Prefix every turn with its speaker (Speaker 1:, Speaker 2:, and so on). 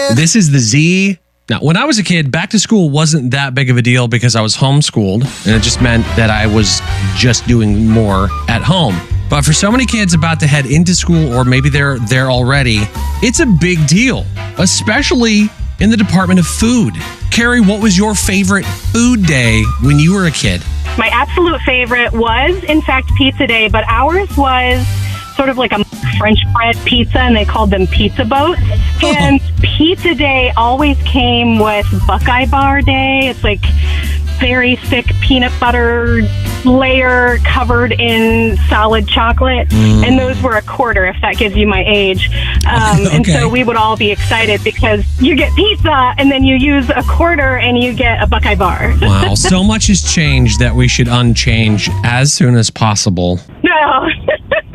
Speaker 1: This is the Z. Now, when I was a kid, back to school wasn't that big of a deal because I was homeschooled, and it just meant that I was just doing more at home. But for so many kids about to head into school, or maybe they're there already, it's a big deal, especially in the Department of Food. Carrie, what was your favorite food day when you were a kid?
Speaker 2: My absolute favorite was, in fact, Pizza Day, but ours was sort of like a French bread pizza, and they called them pizza boats. And Pizza Day always came with Buckeye Bar Day. It's like very thick peanut butter layer covered in solid chocolate. And those were $0.25, if that gives you my age. And so we would all be excited because you get pizza and then you use $0.25 and you get a Buckeye bar.
Speaker 1: Wow, so much has changed that we should unchange as soon as possible.
Speaker 2: No.